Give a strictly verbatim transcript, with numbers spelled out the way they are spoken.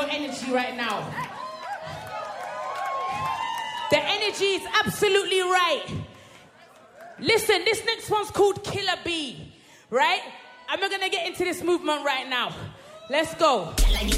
your energy right now. The energy is absolutely right. Listen, this next one's called Killer Bee, right? And we're gonna get into this movement right now. Let's go.